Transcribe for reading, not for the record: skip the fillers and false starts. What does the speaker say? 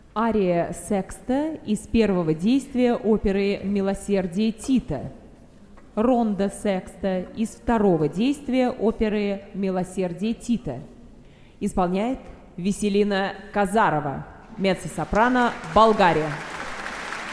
Ария секста из первого действия оперы «Милосердие Тита». Ронда секста из второго действия оперы «Милосердие Тита». Исполняет Веселина Казарова, меццо-сопрано, Болгария.